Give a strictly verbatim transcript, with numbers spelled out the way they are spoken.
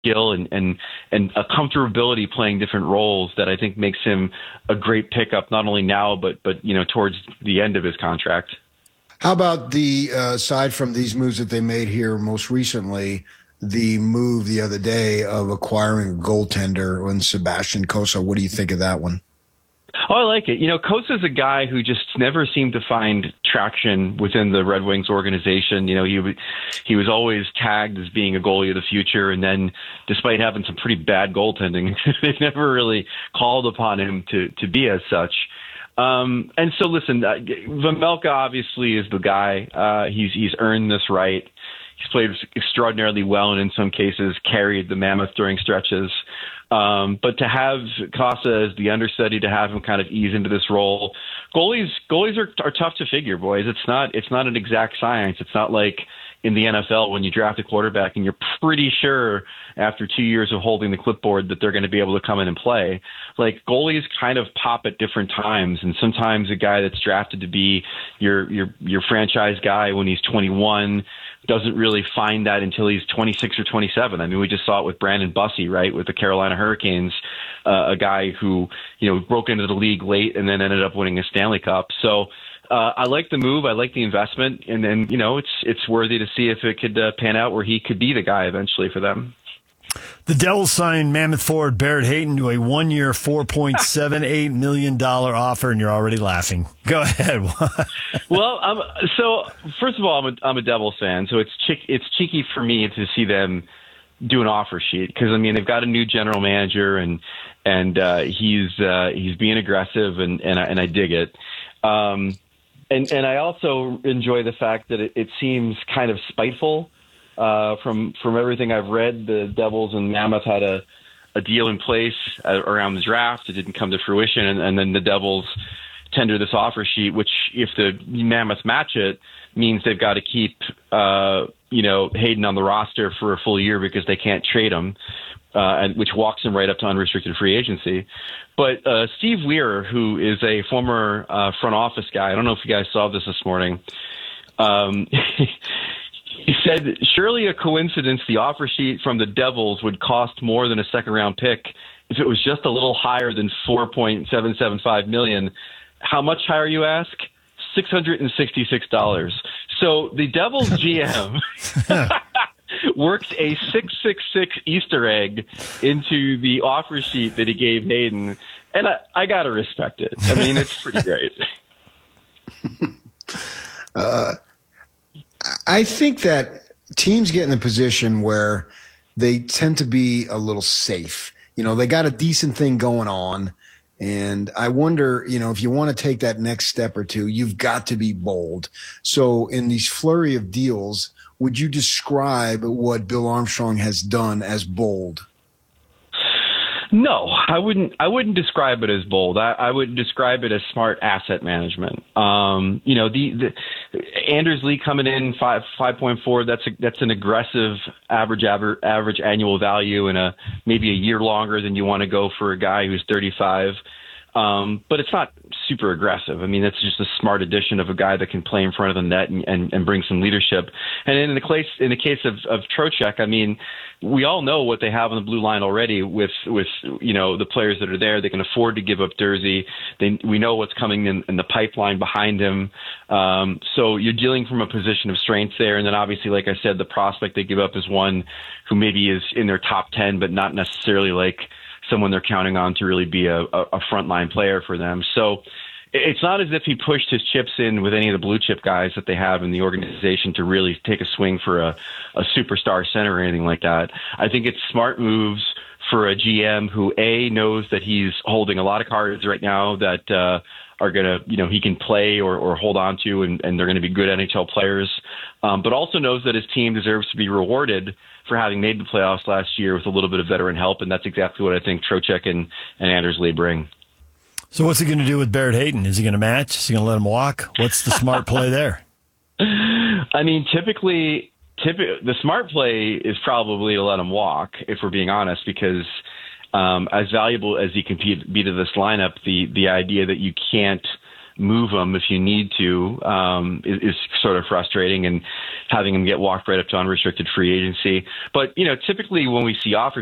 skill and, and, and a comfortability playing different roles that I think makes him a great pickup, not only now, but, but, you know, towards the end of his contract. How about the, uh, aside from these moves that they made here most recently, the move the other day of acquiring a goaltender in Sebastian Cossa? What do you think of that one? Oh, I like it. You know, Cosa's a guy who just never seemed to find traction within the Red Wings organization. You know, he he was always tagged as being a goalie of the future, and then despite having some pretty bad goaltending, they never really called upon him to to be as such. Um, and so, listen, uh, Vejmelka obviously is the guy. Uh, he's he's earned this right. He's played extraordinarily well, and in some cases carried the Mammoth during stretches. Um, but to have Cossa as the understudy, to have him kind of ease into this role, goalies goalies are, are tough to figure, boys. It's not it's not an exact science. It's not like in the N F L when you draft a quarterback and you're pretty sure after two years of holding the clipboard that they're going to be able to come in and play. Like, goalies kind of pop at different times, and sometimes a guy that's drafted to be your your your franchise guy when he's twenty-one doesn't really find that until he's twenty-six or twenty-seven. I mean, we just saw it with Brandon Bussey, right, with the Carolina Hurricanes, uh, a guy who, you know, broke into the league late and then ended up winning a Stanley Cup. So uh, I like the move. I like the investment. And then, you know, it's it's worthy to see if it could uh, pan out where he could be the guy eventually for them. The Devils signed Mammoth forward Barrett Hayton to a one-year, four point seven eight million dollars offer, and you're already laughing. Go ahead. Well, um, so first of all, I'm a, I'm a Devils fan, so it's chick, it's cheeky for me to see them do an offer sheet because, I mean, they've got a new general manager, and and uh, he's uh, he's being aggressive, and and I, and I dig it. Um, and and I also enjoy the fact that it, it seems kind of spiteful. Uh, from from everything I've read, the Devils and Mammoth had a, a deal in place uh, around the draft. It didn't come to fruition, and, and then the Devils tender this offer sheet, which, if the Mammoth match it, means they've got to keep uh, you know Hayden on the roster for a full year because they can't trade him, uh, and which walks him right up to unrestricted free agency. But uh, Steve Weir, who is a former uh, front office guy, I don't know if you guys saw this this morning. Um, He said, surely a coincidence the offer sheet from the Devils would cost more than a second-round pick if it was just a little higher than four point seven seven five million dollars. How much higher, you ask? six hundred sixty-six dollars. So the Devils G M worked a six six six Easter egg into the offer sheet that he gave Hayden, and I, I got to respect it. I mean, it's pretty great. uh I think that teams get in a position where they tend to be a little safe. You know, they got a decent thing going on. And I wonder, you know, if you want to take that next step or two, you've got to be bold. So in these flurry of deals, would you describe what Bill Armstrong has done as bold? No, I wouldn't. I wouldn't describe it as bold. I, I would describe it as smart asset management. Um, you know, the, the Anders Lee coming in five five point four. That's a, that's an aggressive average average average annual value, and a maybe a year longer than you want to go for a guy who's thirty-five. Um, but it's not super aggressive. I mean, it's just a smart addition of a guy that can play in front of the net and, and, and bring some leadership. And in the case in the case of, of Trocheck, I mean, we all know what they have on the blue line already with, with you know, the players that are there. They can afford to give up Durzi. They, we know what's coming in, in the pipeline behind him. Um, so you're dealing from a position of strength there. And then obviously, like I said, the prospect they give up is one who maybe is in their top ten, but not necessarily like someone they're counting on to really be a, a frontline player for them. So it's not as if he pushed his chips in with any of the blue chip guys that they have in the organization to really take a swing for a, a superstar center or anything like that. I think it's smart moves for a G M who, A, knows that he's holding a lot of cards right now that uh, are going to, you know, he can play or, or hold on to, and, and they're going to be good N H L players, um, but also knows that his team deserves to be rewarded for having made the playoffs last year with a little bit of veteran help, and that's exactly what I think Trocheck and, and Anders Lee bring. So what's he going to do with Barrett Hayton? Is he going to match? Is he going to let him walk? What's the smart play there? I mean, typically, typically, the smart play is probably to let him walk, if we're being honest, because um, as valuable as he can be to this lineup, the, the idea that you can't move him if you need to um, is, is sort of frustrating, and having him get walked right up to unrestricted free agency. But, you know, typically when we see offer